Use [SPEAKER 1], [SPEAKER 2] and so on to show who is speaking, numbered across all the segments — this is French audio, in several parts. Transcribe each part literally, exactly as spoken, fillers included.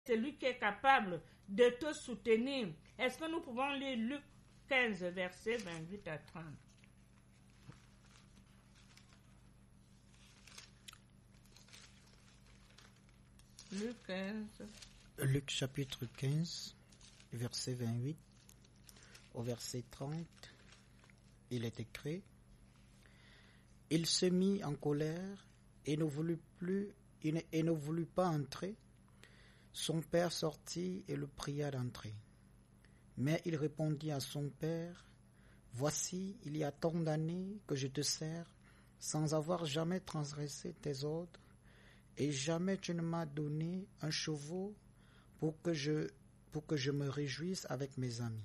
[SPEAKER 1] celui qui est capable de te soutenir. Est-ce que nous pouvons lire Luc quinze, versets vingt-huit à trente? Luc quinze.
[SPEAKER 2] Luc chapitre quinze, verset vingt-huit au verset trente, il est écrit: Il se mit en colère et ne voulut plus et ne voulut pas entrer. Son père sortit et le pria d'entrer. Mais il répondit à son père: Voici, il y a tant d'années que je te sers, sans avoir jamais transgressé tes ordres, et jamais tu ne m'as donné un chevau pour que je, pour que je me réjouisse avec mes amis.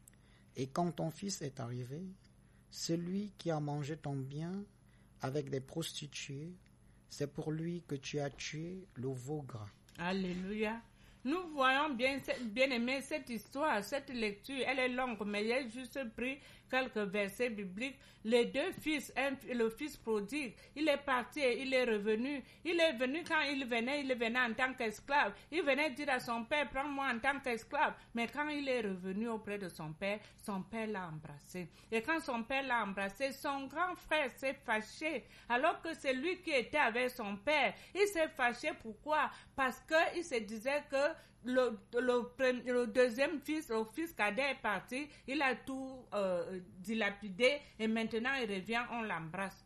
[SPEAKER 2] Et quand ton fils est arrivé, celui qui a mangé ton bien avec des prostituées, c'est pour lui que tu as tué le veau gras.
[SPEAKER 1] Alléluia. Nous voyons bien, bien aimé cette histoire, cette lecture, elle est longue, mais j'ai juste pris quelques versets bibliques. Les deux fils, un, le fils prodigue, il est parti et il est revenu. Il est venu quand il venait, il venait en tant qu'esclave. Il venait dire à son père, prends-moi en tant qu'esclave. Mais quand il est revenu auprès de son père, son père l'a embrassé. Et quand son père l'a embrassé, son grand frère s'est fâché. Alors que c'est lui qui était avec son père. Il s'est fâché, pourquoi? Parce qu'il se disait que Le, le, le deuxième fils, le fils cadet est parti, il a tout euh, dilapidé et maintenant il revient, on l'embrasse.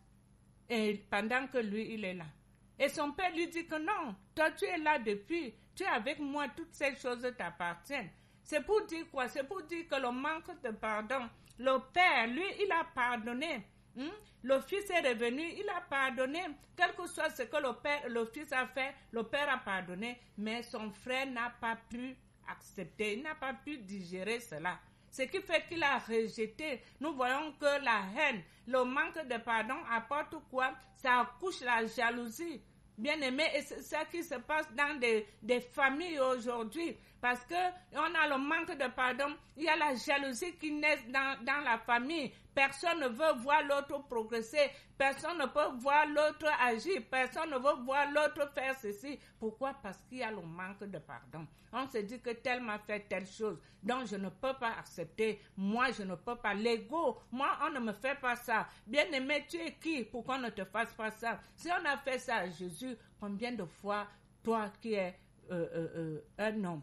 [SPEAKER 1] Et pendant que lui, il est là. Et son père lui dit que non, toi tu es là depuis, tu es avec moi, toutes ces choses t'appartiennent. C'est pour dire quoi? C'est pour dire que le manque de pardon, le père, lui, il a pardonné. Hmm? Le fils est revenu, il a pardonné, quel que soit ce que le père, le fils a fait, le père a pardonné, mais son frère n'a pas pu accepter, il n'a pas pu digérer cela. Ce qui fait qu'il a rejeté. Nous voyons que la haine, le manque de pardon apporte quoi? Ça accouche la jalousie. Bien aimé, et c'est ça qui se passe dans des, des familles aujourd'hui. Parce que on a le manque de pardon, il y a la jalousie qui naît dans, dans la famille. Personne ne veut voir l'autre progresser. Personne ne peut voir l'autre agir. Personne ne veut voir l'autre faire ceci. Pourquoi? Parce qu'il y a le manque de pardon. On se dit que tel m'a fait telle chose. Donc je ne peux pas accepter. Moi, je ne peux pas. L'ego, moi, on ne me fait pas ça. Bien aimé, tu es qui pour qu'on ne te fasse pas ça? Si on a fait ça à Jésus, combien de fois, toi qui es euh, euh, euh, un homme?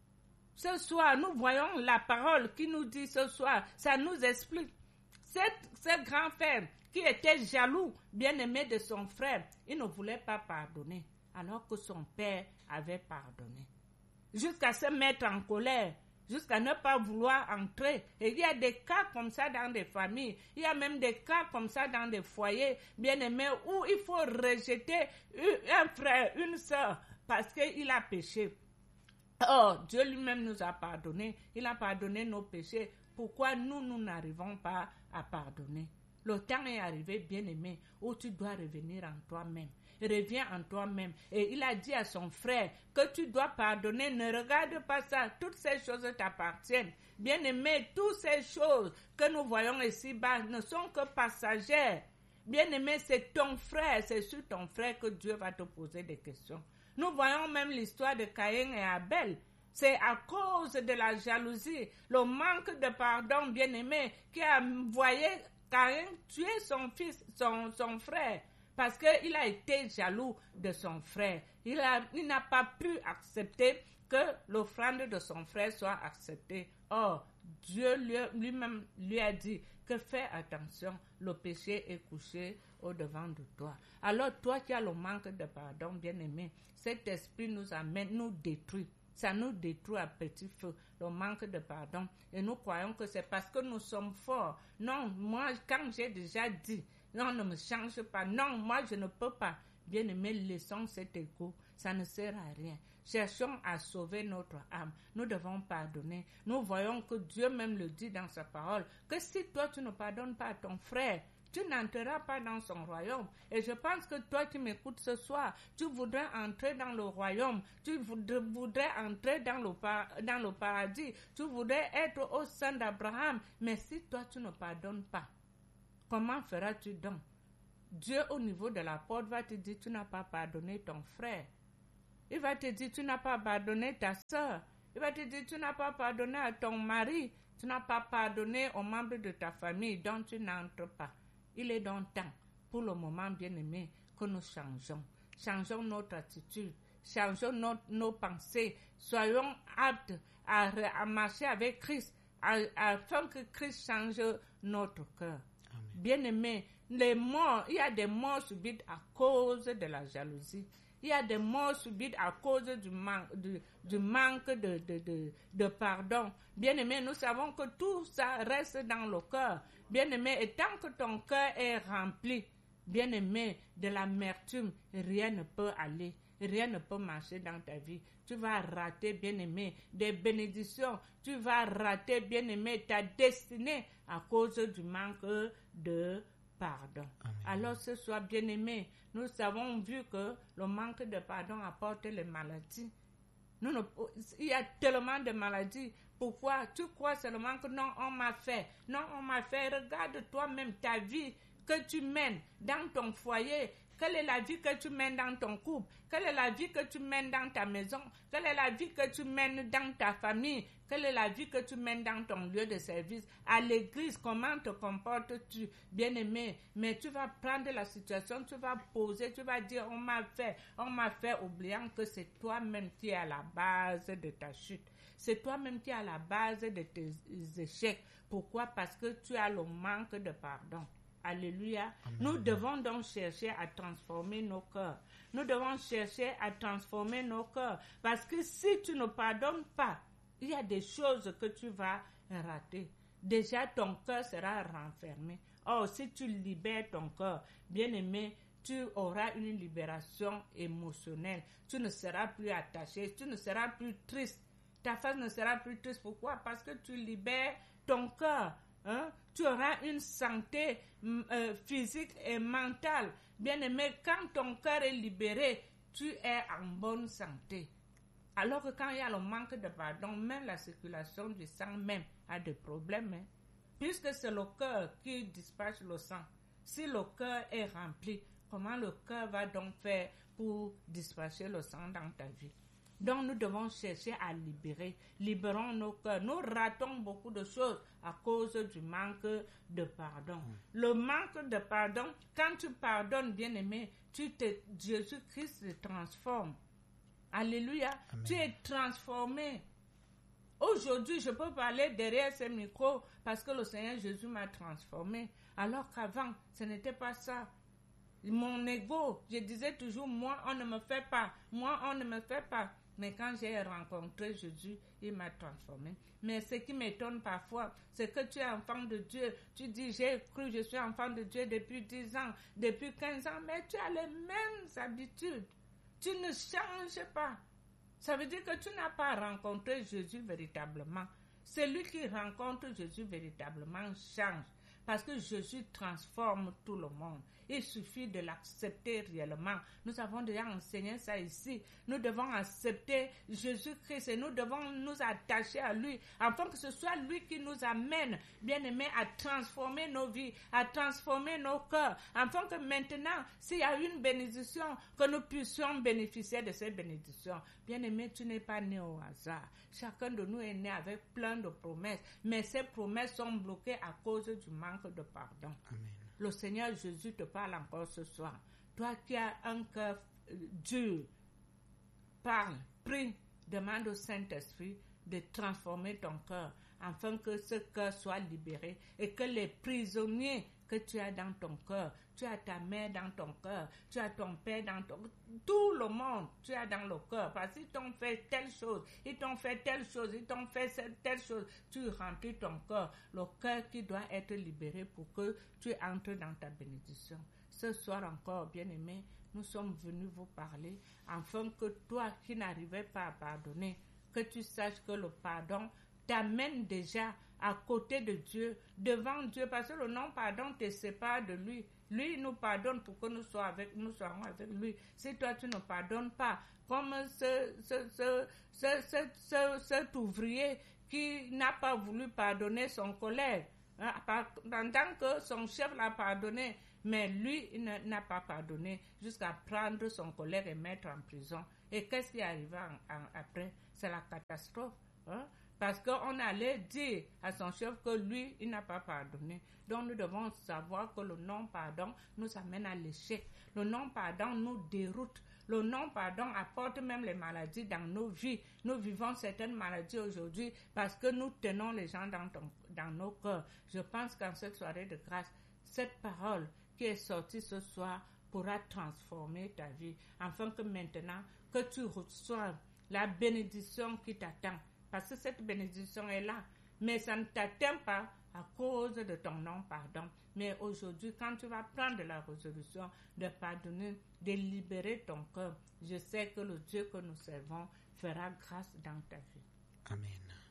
[SPEAKER 1] Ce soir, nous voyons la parole qui nous dit ce soir. Ça nous explique. Ce grand frère qui était jaloux, bien-aimé de son frère, il ne voulait pas pardonner, alors que son père avait pardonné. Jusqu'à se mettre en colère, jusqu'à ne pas vouloir entrer. Et il y a des cas comme ça dans des familles, il y a même des cas comme ça dans des foyers, bien-aimés, où il faut rejeter un frère, une sœur, parce qu'il a péché. Oh, Dieu lui-même nous a pardonné, il a pardonné nos péchés. Pourquoi nous, nous n'arrivons pas à pardonner? Le temps est arrivé, bien-aimé, où tu dois revenir en toi-même. Reviens en toi-même. Et il a dit à son frère que tu dois pardonner. Ne regarde pas ça. Toutes ces choses t'appartiennent. Bien-aimé, toutes ces choses que nous voyons ici-bas ne sont que passagères. Bien-aimé, c'est ton frère. C'est sur ton frère que Dieu va te poser des questions. Nous voyons même l'histoire de Caïn et Abel. C'est à cause de la jalousie, le manque de pardon, bien-aimé, qui a envoyé Caïn tuer son fils, son, son frère, parce qu'il a été jaloux de son frère. Il, a, il n'a pas pu accepter que l'offrande de son frère soit acceptée. Or, Dieu lui, lui-même lui a dit que fais attention, le péché est couché au-devant de toi. Alors, toi qui as le manque de pardon, bien-aimé, cet esprit nous amène, nous détruit. Ça nous détruit à petit feu, le manque de pardon. Et nous croyons que c'est parce que nous sommes forts. Non, moi, quand j'ai déjà dit, non, ne me change pas. Non, moi, je ne peux pas. Bien-aimés, laissons cet égo. Ça ne sert à rien. Cherchons à sauver notre âme. Nous devons pardonner. Nous voyons que Dieu même le dit dans sa parole, que si toi, tu ne pardonnes pas à ton frère, tu n'entreras pas dans son royaume. Et je pense que toi qui m'écoutes ce soir, tu voudrais entrer dans le royaume, tu voudrais entrer dans le, dans le paradis, tu voudrais être au sein d'Abraham. Mais si toi tu ne pardonnes pas, comment feras-tu donc? Dieu au niveau de la porte va te dire, tu n'as pas pardonné ton frère. Il va te dire, tu n'as pas pardonné ta soeur. Il va te dire, tu n'as pas pardonné à ton mari. Tu n'as pas pardonné aux membres de ta famille dont tu n'entres pas. Il est donc temps, pour le moment, bien-aimé, que nous changeons. Changeons notre attitude. Changeons nos, nos pensées. Soyons aptes à, à marcher avec Christ, à, afin que Christ change notre cœur. Bien-aimé, les morts, il y a des morts subites à cause de la jalousie. Il y a des morts subites à cause du, man- du, du manque de, de, de, de pardon. Bien-aimé, nous savons que tout ça reste dans le cœur. Bien-aimé, et tant que ton cœur est rempli, bien-aimé, de l'amertume, rien ne peut aller. Rien ne peut marcher dans ta vie. Tu vas rater, bien-aimé, des bénédictions. Tu vas rater, bien-aimé, ta destinée à cause du manque de pardon.
[SPEAKER 2] Amen.
[SPEAKER 1] Alors ce soir, bien-aimé, nous avons vu que le manque de pardon apporte les maladies. Nous ne, il y a tellement de maladies. Pourquoi? Tu crois seulement que non, on m'a fait. Non, on m'a fait. Regarde toi-même ta vie que tu mènes dans ton foyer. Quelle est la vie que tu mènes dans ton couple? Quelle est la vie que tu mènes dans ta maison? Quelle est la vie que tu mènes dans ta famille? Quelle est la vie que tu mènes dans ton lieu de service? À l'église, comment te comportes-tu, bien-aimé? Mais tu vas prendre la situation, tu vas poser, tu vas dire, on m'a fait, on m'a fait, oubliant que c'est toi-même qui es à la base de ta chute. C'est toi-même qui es à la base de tes échecs. Pourquoi? Parce que tu as le manque de pardon. Alléluia.
[SPEAKER 2] Amen.
[SPEAKER 1] Nous devons donc chercher à transformer nos cœurs. Nous devons chercher à transformer nos cœurs. Parce que si tu ne pardonnes pas, il y a des choses que tu vas rater. Déjà, ton cœur sera renfermé. Or, si tu libères ton cœur, bien-aimé, tu auras une libération émotionnelle. Tu ne seras plus attaché, tu ne seras plus triste. Ta face ne sera plus triste. Pourquoi? Parce que tu libères ton cœur. Hein? Tu auras une santé euh, physique et mentale. Bien-aimé, quand ton cœur est libéré, tu es en bonne santé. Alors que quand il y a le manque de pardon, même la circulation du sang même a des problèmes. Hein? Puisque c'est le cœur qui dispatche le sang. Si le cœur est rempli, comment le cœur va donc faire pour dispatcher le sang dans ta vie? Donc nous devons chercher à libérer. Libérons nos cœurs. Nous ratons beaucoup de choses à cause du manque de pardon. Mm. Le manque de pardon, quand tu pardonnes, bien-aimé, tu te, Jésus-Christ te transforme. Alléluia. Amen. Tu es transformé. Aujourd'hui, je peux parler derrière ce micro parce que le Seigneur Jésus m'a transformé. Alors qu'avant, ce n'était pas ça. Mon ego, je disais toujours, moi, on ne me fait pas. Moi, on ne me fait pas. Mais quand j'ai rencontré Jésus, il m'a transformé. Mais ce qui m'étonne parfois, c'est que tu es enfant de Dieu. Tu dis, j'ai cru, je suis enfant de Dieu depuis dix ans, depuis quinze ans, mais tu as les mêmes habitudes. Tu ne changes pas. Ça veut dire que tu n'as pas rencontré Jésus véritablement. Celui qui rencontre Jésus véritablement change. Parce que Jésus transforme tout le monde. Il suffit de l'accepter réellement. Nous avons déjà enseigné ça ici. Nous devons accepter Jésus-Christ et nous devons nous attacher à lui, afin que ce soit lui qui nous amène, bien-aimés, à transformer nos vies, à transformer nos cœurs, afin que maintenant, s'il y a une bénédiction, que nous puissions bénéficier de ces bénédictions. Bien-aimé, tu n'es pas né au hasard. Chacun de nous est né avec plein de promesses, mais ces promesses sont bloquées à cause du manque de pardon.
[SPEAKER 2] Amen.
[SPEAKER 1] Le Seigneur Jésus te parle encore ce soir. Toi qui as un cœur dur, parle, prie, demande au Saint-Esprit de transformer ton cœur, afin que ce cœur soit libéré et que les prisonniers que tu as dans ton cœur, tu as ta mère dans ton cœur, tu as ton père dans ton... Tout le monde, tu as dans le cœur. Parce qu'ils t'ont fait telle chose, ils t'ont fait telle chose, ils t'ont fait telle chose. Tu remplis ton cœur, le cœur qui doit être libéré pour que tu entres dans ta bénédiction. Ce soir encore, bien-aimés, nous sommes venus vous parler, afin que toi qui n'arrivais pas à pardonner, que tu saches que le pardon t'amène déjà à côté de Dieu, devant Dieu, parce que le non-pardon te sépare de lui. Lui, il nous pardonne pour que nous soyons avec, nous soyons avec lui. Si toi, tu ne pardonnes pas, comme ce, ce, ce, ce, ce, ce, cet ouvrier qui n'a pas voulu pardonner son collègue, hein, pendant que son chef l'a pardonné, Mais lui, il n'a pas pardonné jusqu'à prendre son collègue et mettre en prison. Et qu'est-ce qui est arrivé en, en, après? C'est la catastrophe. Hein? Parce qu'on allait dire à son chef que lui, il n'a pas pardonné. Donc nous devons savoir que le non-pardon nous amène à l'échec. Le non-pardon nous déroute. Le non-pardon apporte même les maladies dans nos vies. Nous vivons certaines maladies aujourd'hui parce que nous tenons les gens dans, ton, dans nos cœurs. Je pense qu'en cette soirée de grâce, cette parole qui est sortie ce soir pourra transformer ta vie, afin que maintenant, que tu reçoives la bénédiction qui t'attend. Parce que cette bénédiction est là, mais ça ne t'atteint pas à cause de ton non-pardon. Mais aujourd'hui, quand tu vas prendre la résolution de pardonner, de libérer ton cœur, je sais que le Dieu que nous servons fera grâce dans ta vie.
[SPEAKER 2] Amen.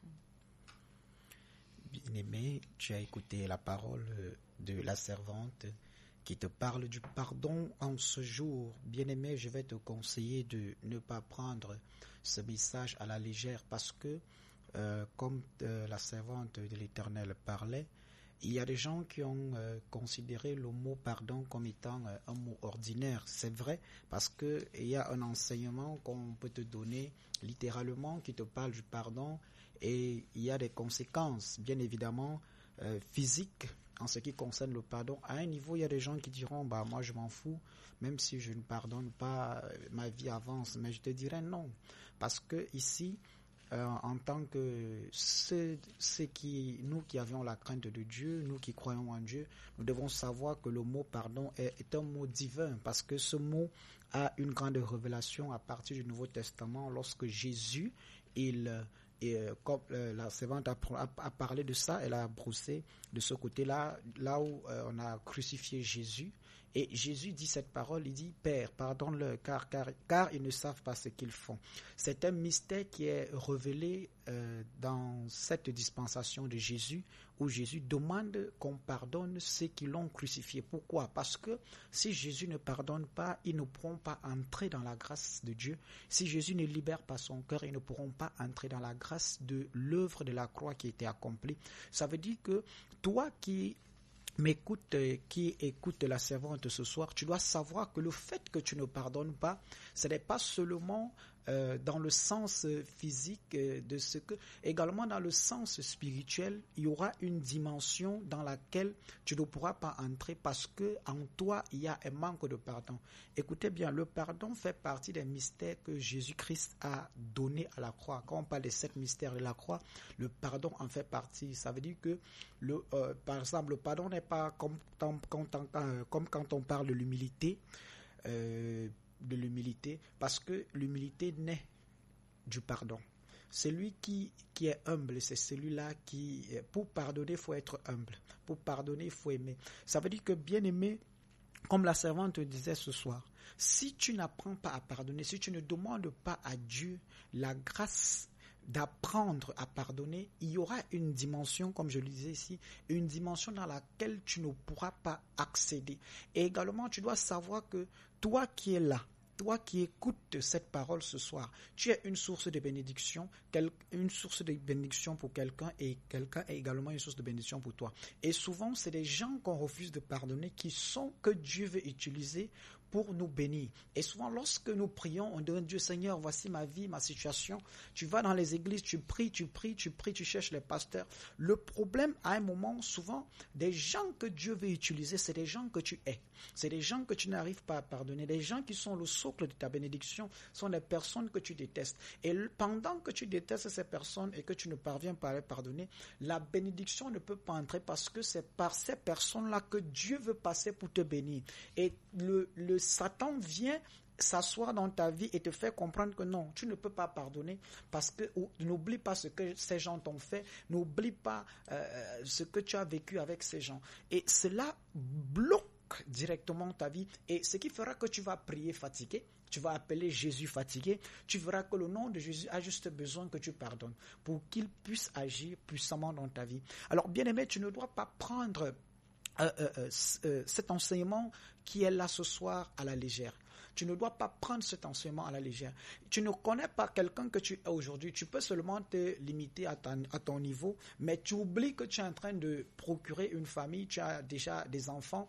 [SPEAKER 2] Bien-aimé, tu as écouté la parole de la servante qui te parle du pardon en ce jour. Bien-aimé, je vais te conseiller de ne pas prendre ce message à la légère parce que, euh, comme euh, la servante de l'Éternel parlait, il y a des gens qui ont euh, considéré le mot pardon comme étant euh, un mot ordinaire. C'est vrai parce que il y a un enseignement qu'on peut te donner littéralement qui te parle du pardon et il y a des conséquences, bien évidemment, euh, physiques en ce qui concerne le pardon. À un niveau, il y a des gens qui diront, bah moi je m'en fous, même si je ne pardonne pas, ma vie avance. Mais je te dirais non, parce que ici, euh, en tant que ceux, ceux qui, nous qui avions la crainte de Dieu, nous qui croyons en Dieu, nous devons savoir que le mot pardon est, est un mot divin, parce que ce mot a une grande révélation à partir du Nouveau Testament, lorsque Jésus, il Et euh, comme euh, la servante a, a, a parlé de ça, elle a broussé de ce côté-là, là où euh, on a crucifié Jésus. Et Jésus dit cette parole, il dit « Père, pardonne-leur, car, car, car ils ne savent pas ce qu'ils font ». C'est un mystère qui est révélé euh, dans cette dispensation de Jésus, où Jésus demande qu'on pardonne ceux qui l'ont crucifié. Pourquoi? Parce que si Jésus ne pardonne pas, ils ne pourront pas entrer dans la grâce de Dieu. Si Jésus ne libère pas son cœur, ils ne pourront pas entrer dans la grâce de l'œuvre de la croix qui a été accomplie. Ça veut dire que toi qui m'écoute, qui écoute la servante ce soir, tu dois savoir que le fait que tu ne pardonnes pas, ce n'est pas seulement euh, dans le sens physique euh, de ce que, également dans le sens spirituel, il y aura une dimension dans laquelle tu ne pourras pas entrer parce que en toi il y a un manque de pardon. Écoutez bien, le pardon fait partie des mystères que Jésus-Christ a donné à la croix. Quand on parle de sept mystères de la croix, le pardon en fait partie. Ça veut dire que le, euh, par exemple, le pardon n'est pas comme, comme, comme, comme quand on parle de l'humilité. Euh, de l'humilité, parce que l'humilité naît du pardon. Celui qui, qui est humble, c'est celui-là qui, pour pardonner, il faut être humble. Pour pardonner, il faut aimer. Ça veut dire que bien aimer, comme la servante disait ce soir, si tu n'apprends pas à pardonner, si tu ne demandes pas à Dieu la grâce d'apprendre à pardonner, il y aura une dimension, comme je le disais ici, une dimension dans laquelle tu ne pourras pas accéder. Et également, tu dois savoir que toi qui es là, toi qui écoutes cette parole ce soir, tu es une source de bénédiction, une source de bénédiction pour quelqu'un et quelqu'un est également une source de bénédiction pour toi. Et souvent, c'est des gens qu'on refuse de pardonner qui sont que Dieu veut utiliser pour nous bénir. Et souvent, lorsque nous prions, on demande Dieu, Seigneur, voici ma vie, ma situation. Tu vas dans les églises, tu pries, tu pries, tu pries, tu cherches les pasteurs. Le problème, à un moment, souvent, des gens que Dieu veut utiliser, c'est des gens que tu hais. C'est des gens que tu n'arrives pas à pardonner. Les gens qui sont le socle de ta bénédiction sont des personnes que tu détestes. Et pendant que tu détestes ces personnes et que tu ne parviens pas à les pardonner, la bénédiction ne peut pas entrer parce que c'est par ces personnes-là que Dieu veut passer pour te bénir. Et le, le Satan vient s'asseoir dans ta vie et te faire comprendre que non, tu ne peux pas pardonner parce que n'oublie pas ce que ces gens t'ont fait, n'oublie pas euh, ce que tu as vécu avec ces gens. Et cela bloque directement ta vie et ce qui fera que tu vas prier fatigué, tu vas appeler Jésus fatigué, tu verras que le nom de Jésus a juste besoin que tu pardonnes pour qu'il puisse agir puissamment dans ta vie. Alors bien aimé, tu ne dois pas prendre euh, euh, euh, cet enseignement qui est là ce soir à la légère. Tu ne dois pas prendre cet enseignement à la légère. Tu ne connais pas quelqu'un que tu es aujourd'hui. Tu peux seulement te limiter à, ta, à ton niveau, mais tu oublies que tu es en train de procurer une famille, tu as déjà des enfants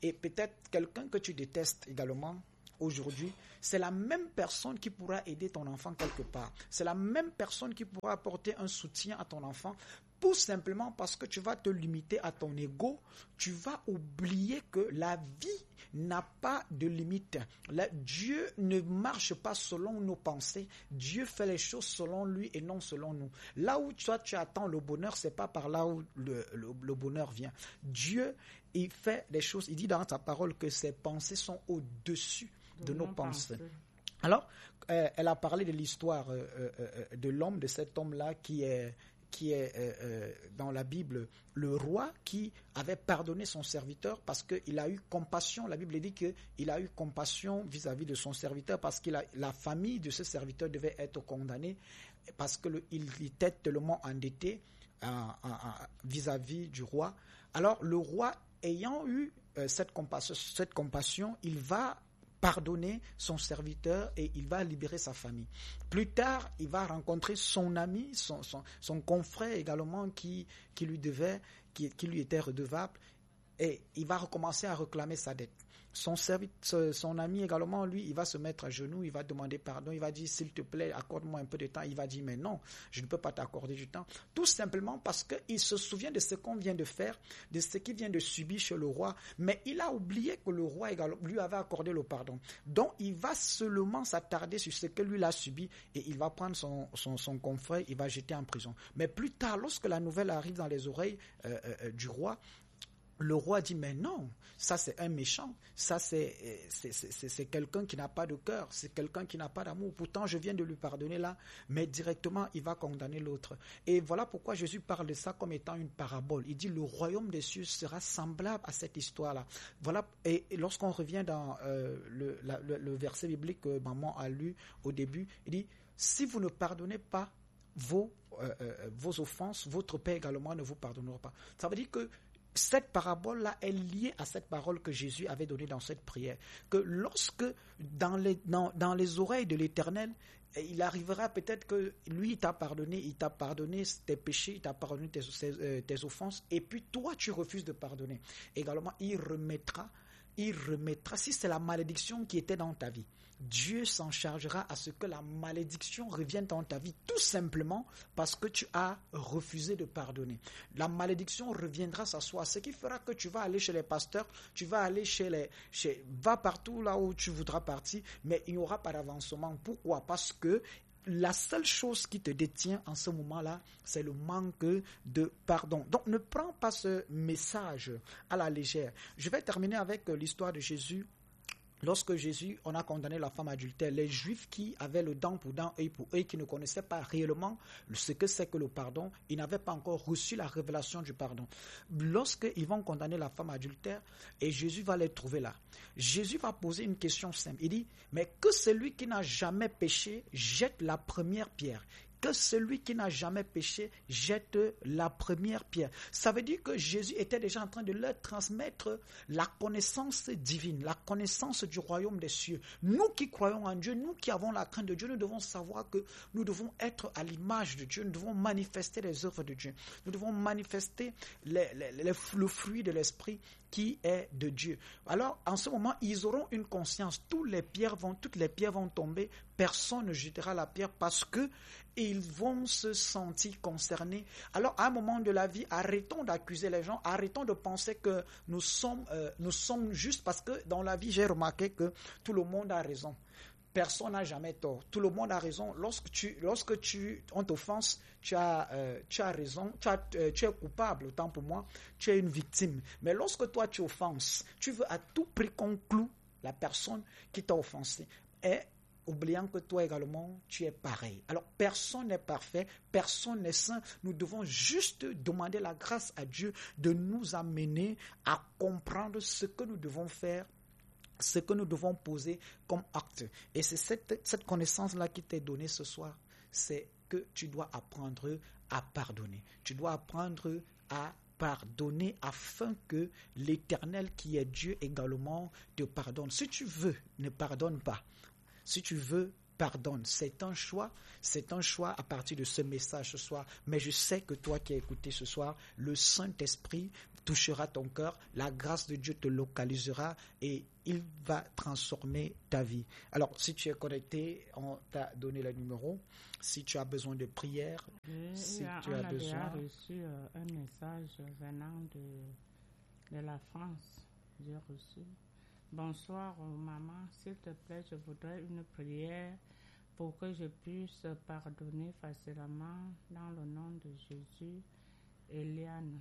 [SPEAKER 2] Et peut-être quelqu'un que tu détestes également, aujourd'hui, c'est la même personne qui pourra aider ton enfant quelque part. C'est la même personne qui pourra apporter un soutien à ton enfant, tout simplement parce que tu vas te limiter à ton ego. Tu vas oublier que la vie n'a pas de limite. La, Dieu ne marche pas selon nos pensées. Dieu fait les choses selon lui et non selon nous. Là où toi tu attends le bonheur, c'est pas par là où le, le, le bonheur vient. Dieu, il fait les choses. Il dit dans sa parole que ses pensées sont au-dessus de nos pensées. Alors, euh, elle a parlé de l'histoire euh, euh, de l'homme, de cet homme-là qui est, qui est euh, euh, dans la Bible, le roi qui avait pardonné son serviteur parce qu'il a eu compassion. La Bible dit qu'il a eu compassion vis-à-vis de son serviteur parce que la famille de ce serviteur devait être condamnée parce qu'il était tellement endetté euh, euh, vis-à-vis du roi. Alors, le roi, ayant eu euh, cette compassion, cette compassion, il va pardonner son serviteur et il va libérer sa famille. Plus tard, il va rencontrer son ami, son, son, son confrère également qui, qui lui devait, qui, qui lui était redevable, et il va recommencer à réclamer sa dette. Son, serviteur, son ami également, lui, il va se mettre à genoux, il va demander pardon, il va dire s'il te plaît, accorde-moi un peu de temps. Il va dire mais non, je ne peux pas t'accorder du temps. Tout simplement parce qu'il se souvient de ce qu'on vient de faire, de ce qu'il vient de subir chez le roi, mais il a oublié que le roi également lui avait accordé le pardon. Donc il va seulement s'attarder sur ce que lui l'a subi et il va prendre son, son, son confrère, il va jeter en prison. Mais plus tard, lorsque la nouvelle arrive dans les oreilles euh, euh, du roi, le roi dit, mais non, ça c'est un méchant, ça c'est, c'est, c'est, c'est quelqu'un qui n'a pas de cœur, c'est quelqu'un qui n'a pas d'amour. Pourtant, je viens de lui pardonner là, mais directement, il va condamner l'autre. Et voilà pourquoi Jésus parle de ça comme étant une parabole. Il dit, le royaume des cieux sera semblable à cette histoire-là. Voilà. Et lorsqu'on revient dans euh, le, la, le, le verset biblique que maman a lu au début, il dit, si vous ne pardonnez pas vos, euh, euh, vos offenses, votre Père également ne vous pardonnera pas. Ça veut dire que cette parabole-là est liée à cette parole que Jésus avait donnée dans cette prière. Que lorsque, dans les, dans, dans les oreilles de l'Éternel, il arrivera peut-être que lui, il t'a pardonné, il t'a pardonné tes péchés, il t'a pardonné tes, tes, tes offenses, et puis toi, tu refuses de pardonner. Également, il remettra, il remettra, si c'est la malédiction qui était dans ta vie, Dieu s'en chargera à ce que la malédiction revienne dans ta vie, tout simplement parce que tu as refusé de pardonner. La malédiction reviendra s'asseoir, ce qui fera que tu vas aller chez les pasteurs, tu vas aller chez les... Chez, va partout là où tu voudras partir, mais il n'y aura pas d'avancement. Pourquoi? Parce que la seule chose qui te détient en ce moment-là, c'est le manque de pardon. Donc, ne prends pas ce message à la légère. Je vais terminer avec l'histoire de Jésus. Lorsque Jésus, on a condamné la femme adultère, les Juifs qui avaient le dent pour dent, œil pour œil, qui ne connaissaient pas réellement ce que c'est que le pardon, ils n'avaient pas encore reçu la révélation du pardon. Lorsqu'ils vont condamner la femme adultère, et Jésus va les trouver là, Jésus va poser une question simple. Il dit, mais que celui qui n'a jamais péché jette la première pierre. Que celui qui n'a jamais péché jette la première pierre. Ça veut dire que Jésus était déjà en train de leur transmettre la connaissance divine, la connaissance du royaume des cieux. Nous qui croyons en Dieu, nous qui avons la crainte de Dieu, nous devons savoir que nous devons être à l'image de Dieu, nous devons manifester les œuvres de Dieu, nous devons manifester les, les, les, le fruit de l'esprit qui est de Dieu. Alors, en ce moment, ils auront une conscience. Toutes les pierres vont, toutes les pierres vont tomber. Personne ne jettera la pierre parce que ils vont se sentir concernés. Alors, à un moment de la vie, arrêtons d'accuser les gens, arrêtons de penser que nous sommes, euh, nous sommes justes, parce que dans la vie, j'ai remarqué que tout le monde a raison. Personne n'a jamais tort. Tout le monde a raison. Lorsque tu, lorsque tu, on t'offense, tu as, euh, tu as raison. Tu, as, euh, tu es coupable, autant pour moi. Tu es une victime. Mais lorsque toi tu offenses, tu veux à tout prix qu'on cloue la personne qui t'a offensé. Et oubliant que toi également, tu es pareil. Alors, personne n'est parfait, personne n'est saint. Nous devons juste demander la grâce à Dieu de nous amener à comprendre ce que nous devons faire, ce que nous devons poser comme acte. Et c'est cette, cette connaissance-là qui t'est donnée ce soir. C'est que tu dois apprendre à pardonner. Tu dois apprendre à pardonner afin que l'Éternel qui est Dieu également te pardonne. Si tu veux, ne pardonne pas. Si tu veux, pardonne. C'est un choix, c'est un choix à partir de ce message ce soir. Mais je sais que toi qui as écouté ce soir, le Saint-Esprit touchera ton cœur, la grâce de Dieu te localisera et il va transformer ta vie. Alors, si tu es connecté, on t'a donné le numéro. Si tu as besoin de prière,
[SPEAKER 1] Et
[SPEAKER 2] si
[SPEAKER 1] a,
[SPEAKER 2] tu
[SPEAKER 1] on
[SPEAKER 2] as
[SPEAKER 1] a
[SPEAKER 2] besoin...
[SPEAKER 1] déjà reçu euh, un message venant de, de la France. J'ai reçu. Bonsoir, euh, maman. S'il te plaît, je voudrais une prière pour que je puisse pardonner facilement dans le nom de Jésus. Eliane.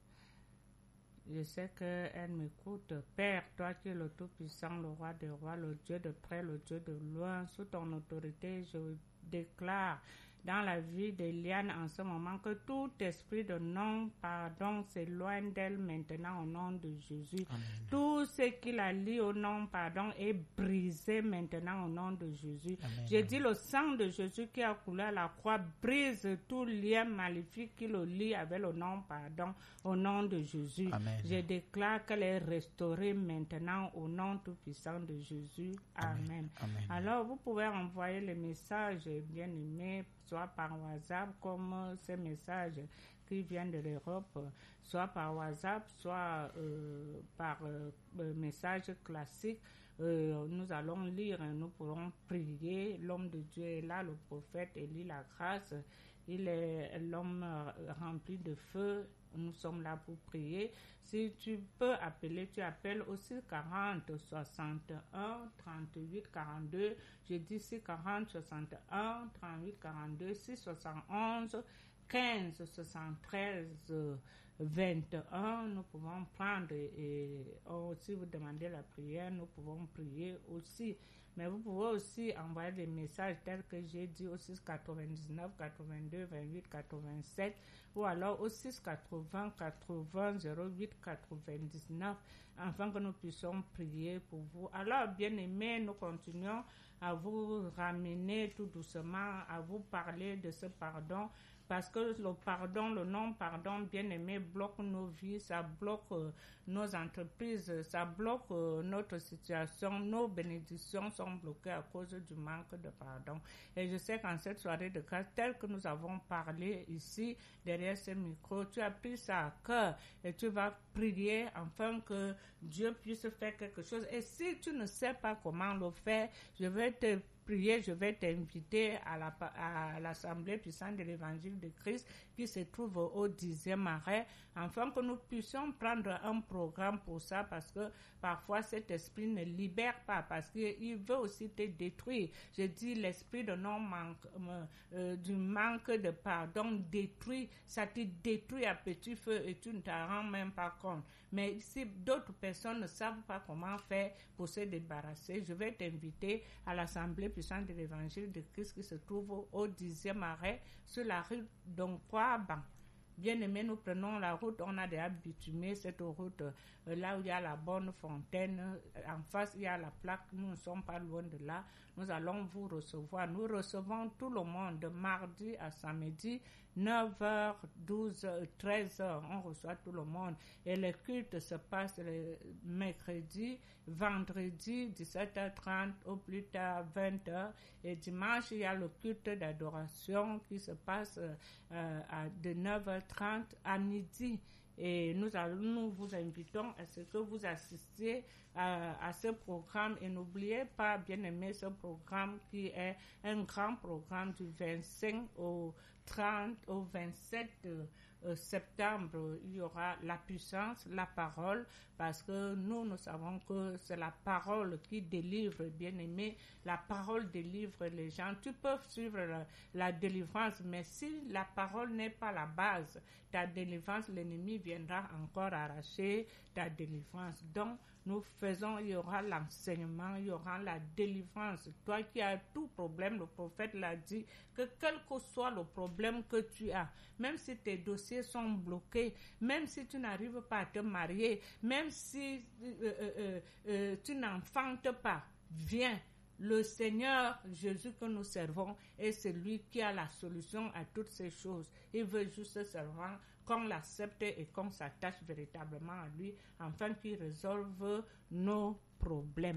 [SPEAKER 1] Je sais qu'elle m'écoute. Père, toi qui es le Tout-Puissant, le Roi des Rois, le Dieu de près, le Dieu de loin, sous ton autorité, je déclare dans la vie d'Eliane en ce moment que tout esprit de non-pardon s'éloigne d'elle maintenant au nom de Jésus.
[SPEAKER 2] Amen.
[SPEAKER 1] Tout ce qui la lie au non-pardon est brisé maintenant au nom de Jésus.
[SPEAKER 2] Amen.
[SPEAKER 1] J'ai dit le sang de Jésus qui a coulé à la croix brise tout lien maléfique qui le lie avec le non-pardon au nom de Jésus.
[SPEAKER 2] Amen.
[SPEAKER 1] Je déclare qu'elle est restaurée maintenant au nom tout-puissant de Jésus. Amen.
[SPEAKER 2] Amen.
[SPEAKER 1] Alors, vous pouvez envoyer les messages bien-aimés, soit par WhatsApp, comme ces messages qui viennent de l'Europe, soit par WhatsApp, soit euh, par euh, message classique. Euh, nous allons lire, nous pourrons prier. L'homme de Dieu est là, le prophète Élie la grâce. Il est l'homme rempli de feu. Nous sommes là pour prier. Si tu peux appeler, tu appelles au six quarante, soixante et un, trente-huit, quarante-deux. Je dis six quarante, soixante et un, trente-huit, quarante-deux, six soixante et onze, quinze, soixante-treize, vingt et un. Nous pouvons prendre et, et oh, si vous demandez la prière, nous pouvons prier aussi. Mais vous pouvez aussi envoyer des messages tels que j'ai dit au six quatre-vingt-dix-neuf, quatre-vingt-deux, vingt-huit, quatre-vingt-sept ou alors au six quatre-vingts, quatre-vingts, zéro huit, quatre-vingt-dix-neuf afin que nous puissions prier pour vous. Alors, bien-aimés, nous continuons à vous ramener tout doucement, à vous parler de ce pardon. Parce que le pardon, le non-pardon, bien-aimé, bloque nos vies, ça bloque euh, nos entreprises, ça bloque euh, notre situation, nos bénédictions sont bloquées à cause du manque de pardon. Et je sais qu'en cette soirée de grâce, telle que nous avons parlé ici, derrière ce micro, tu as pris ça à cœur et tu vas prier afin que Dieu puisse faire quelque chose. Et si tu ne sais pas comment le faire, je vais te prier, je vais t'inviter à, la, à l'Assemblée puissante de l'Évangile de Christ qui se trouve au dixième arrêt, afin que nous puissions prendre un programme pour ça, parce que parfois cet esprit ne libère pas, parce qu'il veut aussi te détruire. Je dis l'esprit de non manque, euh, du manque de pardon détruit, ça te détruit à petit feu et tu ne t'en rends même pas compte. Mais si d'autres personnes ne savent pas comment faire pour se débarrasser, je vais t'inviter à l'Assemblée puissante de l'Évangile de Christ qui se trouve au dixième arrêt sur la rue d'Onkwaban. Bien aimé, nous prenons la route, on a déjà bitumé cette route, euh, là où il y a la bonne fontaine, en face il y a la plaque, nous ne sommes pas loin de là, nous allons vous recevoir. Nous recevons tout le monde de mardi à samedi, neuf heures, douze heures, treize heures, on reçoit tout le monde. Et le culte se passe le mercredi, vendredi, dix-sept heures trente, au plus tard vingt heures. Et dimanche, il y a le culte d'adoration qui se passe euh, à, de neuf heures trente à midi. Et nous, allons, nous vous invitons à ce que vous assistiez à, à ce programme. Et n'oubliez pas, bien aimé, ce programme qui est un grand programme du vingt-cinq au trente, au vingt-sept euh, septembre. Il y aura la puissance, la parole, parce que nous, nous savons que c'est la parole qui délivre, bien aimé. La parole délivre les gens. Tu peux suivre la, la délivrance, mais si la parole n'est pas la base, ta délivrance, l'ennemi viendra encore arracher ta délivrance. Donc, nous faisons, il y aura l'enseignement, il y aura la délivrance. Toi qui as tout problème, le prophète l'a dit, que quel que soit le problème que tu as, même si tes dossiers sont bloqués, même si tu n'arrives pas à te marier, même si euh, euh, euh, tu n'enfantes pas, viens. Le Seigneur Jésus que nous servons est celui qui a la solution à toutes ces choses. Il veut juste seulement qu'on l'accepte et qu'on s'attache véritablement à lui, afin qu'il résolve nos problèmes.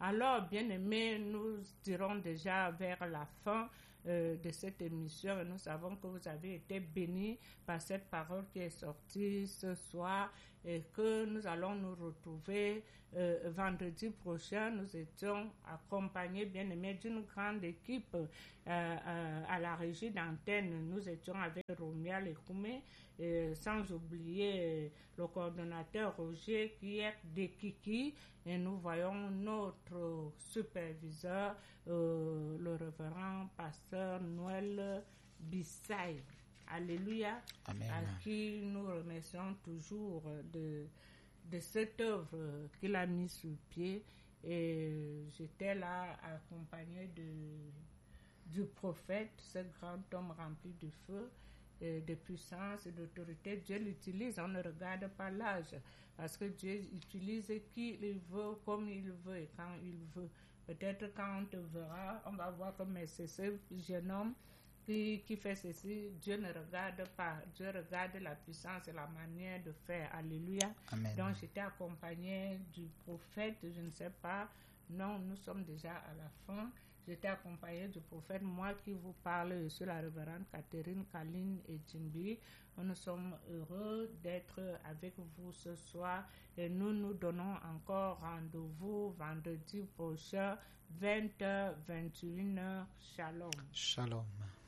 [SPEAKER 1] Alors, bien aimés, nous dirons déjà vers la fin euh, de cette émission et nous savons que vous avez été bénis par cette parole qui est sortie ce soir et que nous allons nous retrouver euh, vendredi prochain. Nous étions accompagnés, bien aimés, d'une grande équipe euh, euh, à la régie d'antenne. Nous étions avec Romia Lekoumé, et sans oublier le coordonnateur Roger qui est de Kiki, et nous voyons notre superviseur, euh, le révérend pasteur Noël Bissaï. Alléluia.
[SPEAKER 2] Amen.
[SPEAKER 1] À qui nous remercions toujours de, de cette œuvre qu'il a mise sur pied. Et j'étais là accompagné de, du prophète, ce grand homme rempli de feu, et de puissance et d'autorité. Dieu l'utilise, on ne regarde pas l'âge, parce que Dieu utilise qui il veut, comme il veut et quand il veut. Peut-être quand on te verra, on va voir que mais c'est ce jeune homme qui, qui fait ceci. Dieu ne regarde pas, Dieu regarde la puissance et la manière de faire. Alléluia.
[SPEAKER 2] Amen.
[SPEAKER 1] Donc j'étais accompagnée du prophète, je ne sais pas, non, nous sommes déjà à la fin. J'étais accompagnée du prophète, moi qui vous parle, je suis la révérende Catherine Kaline et Djimbi. Nous sommes heureux d'être avec vous ce soir et nous nous donnons encore rendez-vous vendredi prochain, vingt heures, vingt et une heures. Shalom.
[SPEAKER 2] Shalom.